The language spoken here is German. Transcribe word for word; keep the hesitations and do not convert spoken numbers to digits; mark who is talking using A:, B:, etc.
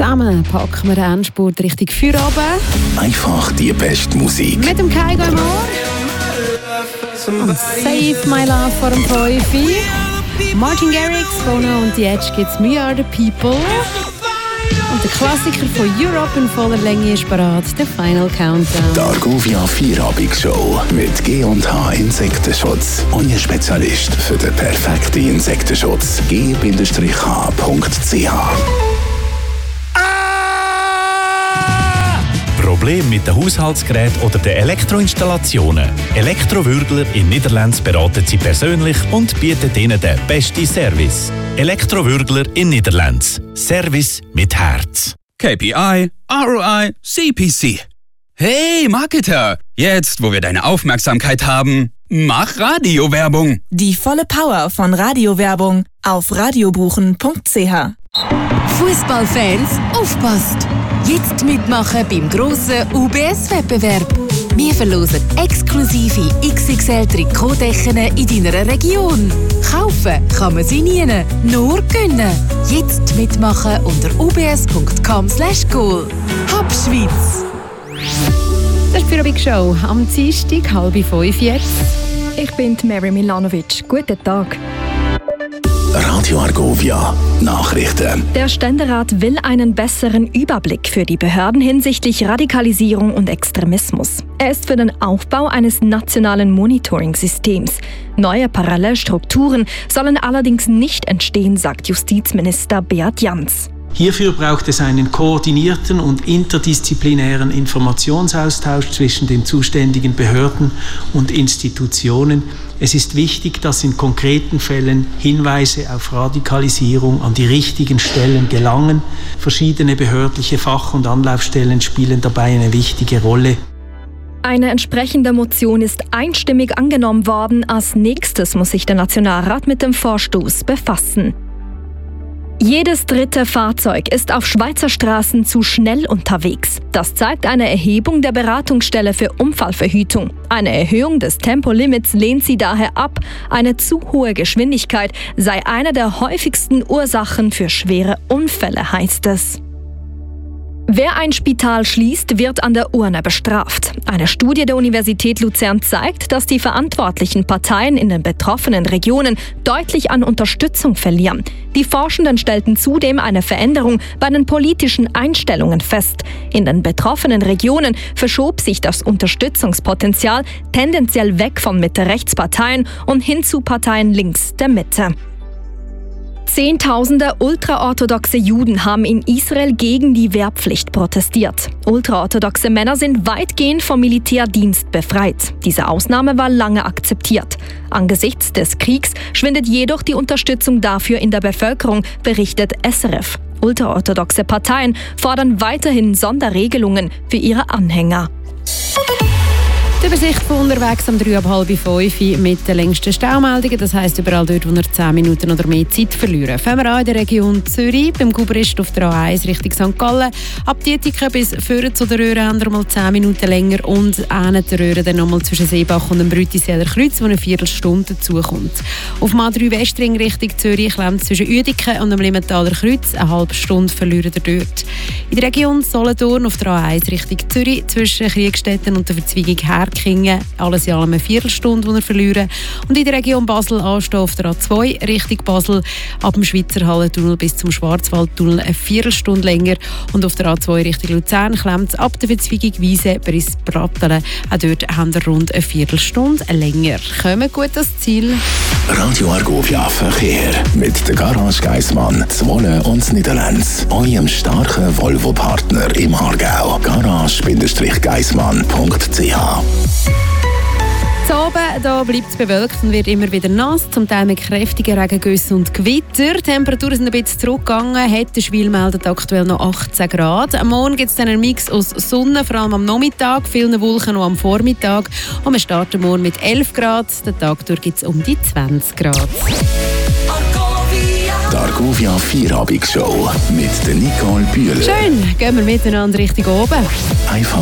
A: Zusammen packen wir den Endspurt Richtung Feierabend.
B: Einfach die beste Musik.
A: Mit dem Kaigo im Ohr. Und Save My Love vor dem fünf. Martin Garrix, Bono und The Edge gibt's We Are The People. Und der Klassiker von Europe in voller Länge ist parat, der Final Countdown.
B: Die Argovia Feierabend-Show mit G und H Insektenschutz. Euer Spezialist für den perfekten Insektenschutz. G H Punkt C H.
C: Problem mit den Haushaltsgeräten oder den Elektroinstallationen? Elektrowürgler in Niederlands beraten Sie persönlich und bieten Ihnen den besten Service. Elektrowürgler in Niederlands. Service mit Herz.
D: K P I, R O I, C P C. Hey Marketer, jetzt wo wir deine Aufmerksamkeit haben, mach Radiowerbung.
E: Die volle Power von Radiowerbung auf radiobuchen Punkt C H.
F: Fußballfans, aufpasst! Jetzt mitmachen beim grossen U B S-Wettbewerb. Wir verlosen exklusive X X L-Trikotdecken in deiner Region. Kaufen kann man sie nie, nur gönnen. Jetzt mitmachen unter u b s punkt com slash goal. Hab Schweiz!
A: Das ist die Feierabend Show am Dienstag, halb fünf jetzt.
G: Ich bin Mary Milanovic. Guten Tag.
B: Radio Argovia Nachrichten.
G: Der Ständerat will einen besseren Überblick für die Behörden hinsichtlich Radikalisierung und Extremismus. Er ist für den Aufbau eines nationalen Monitoring-Systems. Neue parallele Strukturen sollen allerdings nicht entstehen, sagt Justizminister Beat Jans.
H: Hierfür braucht es einen koordinierten und interdisziplinären Informationsaustausch zwischen den zuständigen Behörden und Institutionen. Es ist wichtig, dass in konkreten Fällen Hinweise auf Radikalisierung an die richtigen Stellen gelangen. Verschiedene behördliche Fach- und Anlaufstellen spielen dabei eine wichtige Rolle.
G: Eine entsprechende Motion ist einstimmig angenommen worden. Als nächstes muss sich der Nationalrat mit dem Vorstoß befassen. Jedes dritte Fahrzeug ist auf Schweizer Straßen zu schnell unterwegs. Das zeigt eine Erhebung der Beratungsstelle für Unfallverhütung. Eine Erhöhung des Tempolimits lehnt sie daher ab. Eine zu hohe Geschwindigkeit sei eine der häufigsten Ursachen für schwere Unfälle, heißt es. Wer ein Spital schließt, wird an der Urne bestraft. Eine Studie der Universität Luzern zeigt, dass die verantwortlichen Parteien in den betroffenen Regionen deutlich an Unterstützung verlieren. Die Forschenden stellten zudem eine Veränderung bei den politischen Einstellungen fest. In den betroffenen Regionen verschob sich das Unterstützungspotenzial tendenziell weg von Mitte-Rechts-Parteien und hin zu Parteien links der Mitte. Zehntausende ultraorthodoxe Juden haben in Israel gegen die Wehrpflicht protestiert. Ultraorthodoxe Männer sind weitgehend vom Militärdienst befreit. Diese Ausnahme war lange akzeptiert. Angesichts des Kriegs schwindet jedoch die Unterstützung dafür in der Bevölkerung, berichtet S R F. Ultraorthodoxe Parteien fordern weiterhin Sonderregelungen für ihre Anhänger.
A: Die Übersicht von unterwegs am drei ab halb fünf mit den längsten Staumeldungen. Das heisst, überall dort, wo wir zehn Minuten oder mehr Zeit verlieren. Fangen wir an in der Region Zürich, beim Gubrist auf der A eins Richtung Sankt Gallen. Ab Dietiken bis Führen zu der Röhre haben wir mal zehn Minuten länger und an der Röhre dann nochmal zwischen Seebach und dem Brütiseler Kreuz, wo eine Viertelstunde dazukommt. Auf dem A drei Westring Richtung Zürich klemmt zwischen Uediken und dem Limmentaler Kreuz eine halbe Stunde verlieren wir dort. In der Region Solothurn auf der A eins Richtung Zürich zwischen Kriegstetten und der Verzweigung Her Kingen, alles in allem eine Viertelstunde, die wir verlieren. Und in der Region Basel anstehen auf der A zwei Richtung Basel, ab dem Schweizer Hallentunnel bis zum Schwarzwaldtunnel eine Viertelstunde länger. Und auf der A zwei Richtung Luzern klemmt es ab der Verzweigung Wiese bis Brattelen. Auch dort haben wir rund eine Viertelstunde länger. Kommen gut das Ziel.
B: Radio Argovia Verkehr mit der Garage Geissmann, Zwolle und Niederlands. Eurem starken Volvo-Partner im Aargau. garage Geissmann Punkt C H.
A: Zu oben da bleibt es bewölkt und wird immer wieder nass, zum Teil mit kräftigen Regengüssen und Gewitter. Die Temperaturen sind ein bisschen zurückgegangen. Hettenschwil meldet aktuell noch achtzehn Grad. Am Morgen gibt es dann einen Mix aus Sonne, vor allem am Nachmittag, vielen Wolken noch am Vormittag. Und wir starten morgen mit elf Grad. Den Tag durch gibt es um die zwanzig Grad.
B: Die Argovia Feierabend Show mit der Nicole Bühler.
A: Schön, gehen wir miteinander Richtung oben.
B: Einfach